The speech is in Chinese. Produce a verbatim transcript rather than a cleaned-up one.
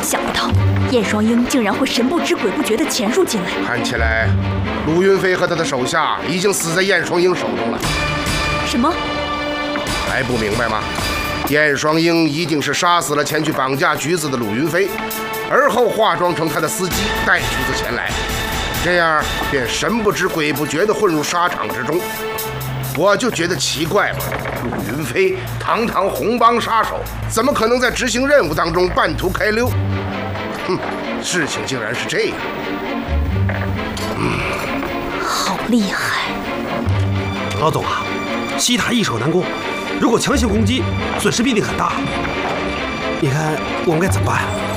想不到燕双鹰竟然会神不知鬼不觉地潜入进来。 看起来，陆云飞和他的手下已经死在燕双鹰手中了。 什么？ 还不明白吗？燕双鹰一定是杀死了前去绑架橘子的陆云飞，而后化妆成他的司机带橘子前来，这样便神不知鬼不觉地混入沙场之中。我就觉得奇怪嘛，陆云飞堂堂红帮杀手，怎么可能在执行任务当中半途开溜？哼，事情竟然是这样。 嗯，好厉害！ 老总啊，西塔易守难攻，如果强行攻击，损失必定很大。你看我们该怎么办？